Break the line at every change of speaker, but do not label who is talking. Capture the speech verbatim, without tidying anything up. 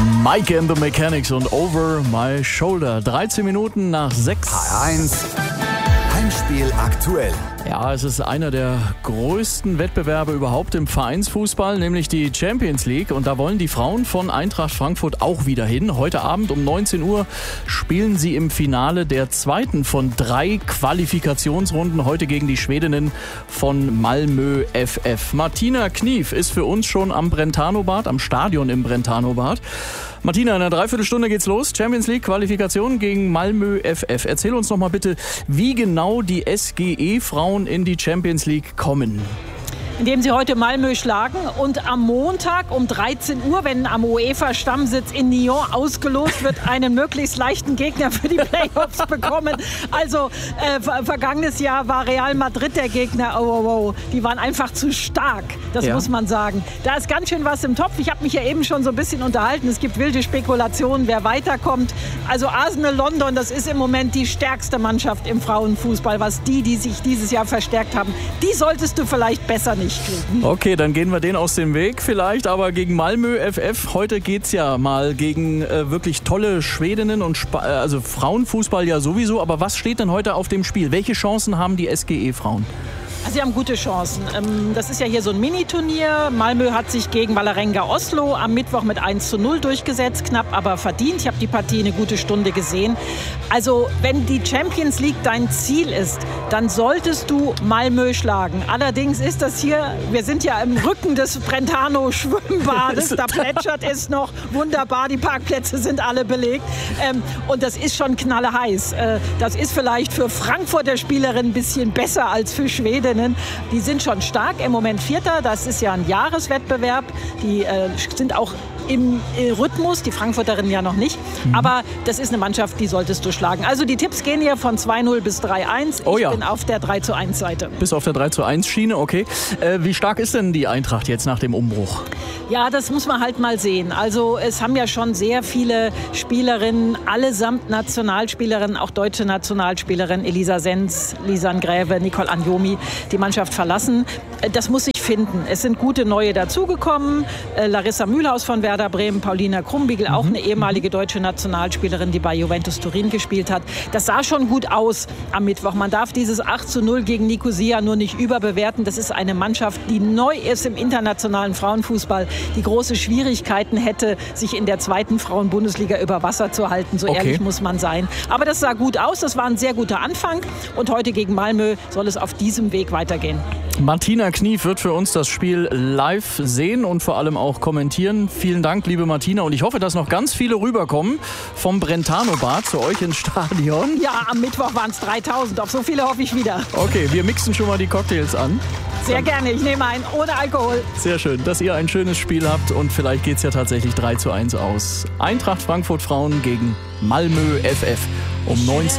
Mike and the Mechanics und Over My Shoulder. dreizehn Minuten nach sechs.
H eins Heimspiel aktuell.
Ja, es ist einer der größten Wettbewerbe überhaupt im Vereinsfußball, nämlich die Champions League. Und da wollen die Frauen von Eintracht Frankfurt auch wieder hin. Heute Abend um neunzehn Uhr spielen sie im Finale der zweiten von drei Qualifikationsrunden. Heute gegen die Schwedinnen von Malmö F F. Martina Knief ist für uns schon am Brentano-Bad, am Stadion im Brentano-Bad. Martina, in einer Dreiviertelstunde geht's los. Champions League Qualifikation gegen Malmö F F. Erzähl uns noch mal bitte, wie genau die S G E-Frauen in die Champions League kommen.
Indem sie heute Malmö schlagen und am Montag um dreizehn Uhr, wenn am UEFA-Stammsitz in Nyon ausgelost wird, einen möglichst leichten Gegner für die Playoffs bekommen. Also äh, vergangenes Jahr war Real Madrid der Gegner. Oh, oh, oh. Die waren einfach zu stark, das ja. muss man sagen. Da ist ganz schön was im Topf. Ich habe mich ja eben schon so ein bisschen unterhalten. Es gibt wilde Spekulationen, wer weiterkommt. Also Arsenal London, das ist im Moment die stärkste Mannschaft im Frauenfußball. Was die, die sich dieses Jahr verstärkt haben, die solltest du vielleicht besser nicht kriegen.
Okay, dann gehen wir den aus dem Weg vielleicht, aber gegen Malmö F F, heute geht's ja mal gegen äh, wirklich tolle Schwedinnen und Sp- also Frauenfußball ja sowieso, aber was steht denn heute auf dem Spiel? Welche Chancen haben die S G E-Frauen?
Sie haben gute Chancen. Das ist ja hier so ein Mini-Turnier. Malmö hat sich gegen Vålerenga Oslo am Mittwoch mit eins zu null durchgesetzt, knapp aber verdient. Ich habe die Partie eine gute Stunde gesehen. Also wenn die Champions League dein Ziel ist, dann solltest du Malmö schlagen. Allerdings ist das hier, wir sind ja im Rücken des Brentano-Schwimmbades, da plätschert es noch wunderbar, die Parkplätze sind alle belegt. Und das ist schon knalleheiß. Das ist vielleicht für Frankfurter Spielerinnen ein bisschen besser als für Schweden. Die sind schon stark, im Moment Vierter, das ist ja ein Jahreswettbewerb, die äh, sind auch im äh, Rhythmus, die Frankfurterinnen ja noch nicht, mhm. aber das ist eine Mannschaft, die solltest du schlagen. Also die Tipps gehen hier von zwei null bis drei eins, ich oh ja. bin auf der drei zu eins Seite.
Bis auf der drei zu eins Schiene, okay. Äh, wie stark ist denn die Eintracht jetzt nach dem Umbruch?
Ja, das muss man halt mal sehen. Also es haben ja schon sehr viele Spielerinnen, allesamt Nationalspielerinnen, auch deutsche Nationalspielerinnen, Elisa Sens, Lisanne Gräve, Nicole Anjomi, die Mannschaft verlassen. Das muss sich finden. Es sind gute Neue dazugekommen. Äh, Larissa Mühlhaus von Werder Bremen, Paulina Krumbiegel, auch eine ehemalige deutsche Nationalspielerin, die bei Juventus Turin gespielt hat. Das sah schon gut aus am Mittwoch. Man darf dieses acht zu null gegen Nicosia nur nicht überbewerten. Das ist eine Mannschaft, die neu ist im internationalen Frauenfußball, die große Schwierigkeiten hätte, sich in der zweiten Frauenbundesliga über Wasser zu halten. So okay. ehrlich muss man sein. Aber das sah gut aus. Das war ein sehr guter Anfang. Und heute gegen Malmö soll es auf diesem Weg weitergehen.
Martina Knief wird für uns das Spiel live sehen und vor allem auch kommentieren. Vielen Dank, liebe Martina. Und ich hoffe, dass noch ganz viele rüberkommen vom Brentano-Bad zu euch ins Stadion.
Ja, am Mittwoch waren es dreitausend. Auf so viele hoffe ich wieder.
Okay, wir mixen schon mal die Cocktails an.
Sehr Dann gerne. Ich nehme einen ohne Alkohol.
Sehr schön, dass ihr ein schönes Spiel habt und vielleicht geht es ja tatsächlich drei zu eins aus. Eintracht Frankfurt Frauen gegen Malmö F F um neunzehn Uhr.